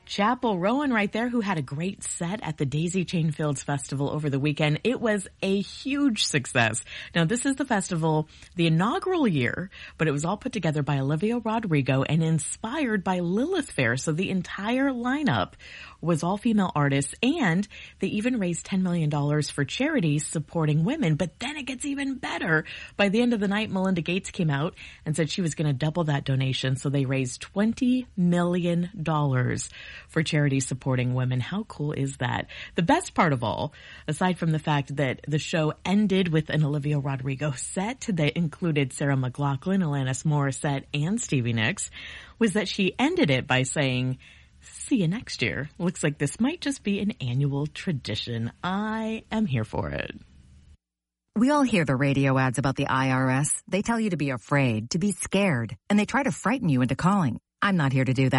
Chapel Rowan right there, who had a great set at the Daisy Chain Fields Festival over the weekend. It was a huge success. Now, this is the festival, the inaugural year, but it was all put together by Olivia Rodrigo and inspired by Lilith Fair. So the entire lineup was all female artists, and they even raised $10 million for charities supporting women. But then it gets even better. By the end of the night, Melinda Gates came out and said she was going to double that donation. So they raised $20 million for charities supporting women. How cool is that? The best part of all, aside from the fact that the show ended with an Olivia Rodrigo set that included Sarah McLachlan, Alanis Morissette, and Stevie Nicks, was that she ended it by saying, "See you next year. Looks like this might just be an annual tradition." I am here for it. We all hear the radio ads about the IRS. They tell you to be afraid, to be scared, and they try to frighten you into calling. I'm not here to do that.